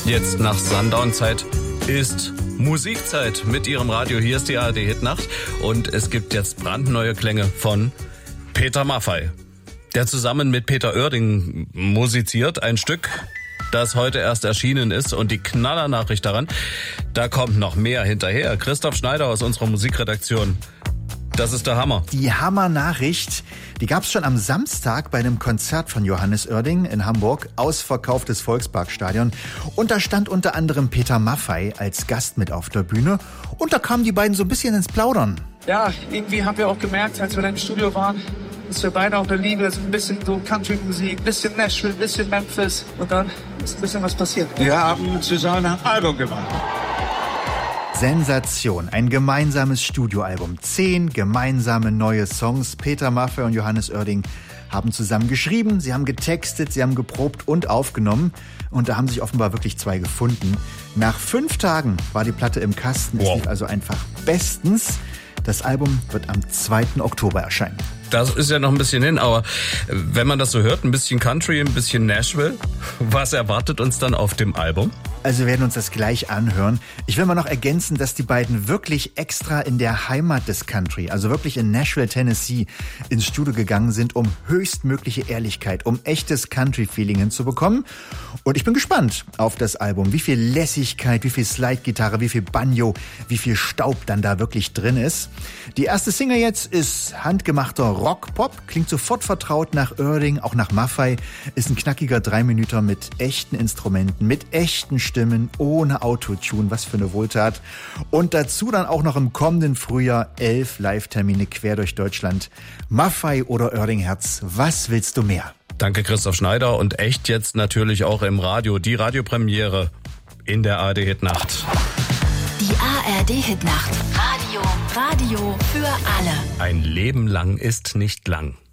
Jetzt nach Sundown-Zeit ist Musikzeit mit Ihrem Radio. Hier ist die ARD-Hitnacht und es gibt jetzt brandneue Klänge von Peter Maffay, der zusammen mit Peter Oerding musiziert. Ein Stück, das heute erst erschienen ist, und die Knallernachricht daran, da kommt noch mehr hinterher. Christoph Schneider aus unserer Musikredaktion. Das ist der Hammer. Die Hammernachricht, die gab's schon am Samstag bei einem Konzert von Johannes Oerding in Hamburg, ausverkauftes Volksparkstadion. Und da stand unter anderem Peter Maffay als Gast mit auf der Bühne. Und da kamen die beiden so ein bisschen ins Plaudern. Ja, irgendwie haben wir auch gemerkt, als wir da im Studio waren, dass wir beide auch der Liebe, ein bisschen so Country-Musik, ein bisschen Nashville, ein bisschen Memphis. Und dann ist ein bisschen was passiert. Wir haben zusammen ein Album gemacht. Sensation, ein gemeinsames Studioalbum. 10 gemeinsame neue Songs. Peter Maffay und Johannes Oerding haben zusammen geschrieben, sie haben getextet, sie haben geprobt und aufgenommen. Und da haben sich offenbar wirklich zwei gefunden. Nach 5 Tagen war die Platte im Kasten. Es lief also einfach bestens. Das Album wird am 2. Oktober erscheinen. Das ist ja noch ein bisschen hin, aber wenn man das so hört, ein bisschen Country, ein bisschen Nashville, was erwartet uns dann auf dem Album? Also wir werden uns das gleich anhören. Ich will mal noch ergänzen, dass die beiden wirklich extra in der Heimat des Country, also wirklich in Nashville, Tennessee, ins Studio gegangen sind, um höchstmögliche Ehrlichkeit, um echtes Country-Feeling hinzubekommen. Und ich bin gespannt auf das Album, wie viel Lässigkeit, wie viel Slide-Gitarre, wie viel Banjo, wie viel Staub dann da wirklich drin ist. Die erste Single jetzt ist handgemachter Rock-Pop, klingt sofort vertraut nach Oerding, auch nach Maffay, ist ein knackiger 3-Minüter mit echten Instrumenten, mit echten Stimmen, ohne Autotune, was für eine Wohltat. Und dazu dann auch noch im kommenden Frühjahr 11 Live-Termine quer durch Deutschland. Maffay oder Oerding-Herz, was willst du mehr? Danke, Christoph Schneider. Und echt jetzt natürlich auch im Radio, die Radiopremiere in der ARD-Hitnacht. Die ARD-Hitnacht. Radio für alle. Ein Leben lang ist nicht lang.